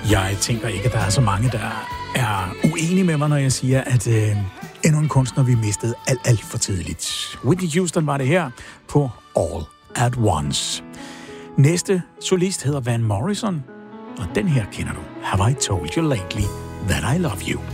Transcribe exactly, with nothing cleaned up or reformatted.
Jeg tænker ikke, at der er så mange, der er uenige med mig, når jeg siger, at øh, endnu en kunstner, vi mistede alt, alt for tidligt. Whitney Houston var det her på All at Once. Næste solist hedder Van Morrison, og den her kender du. Have I told you lately that I love you?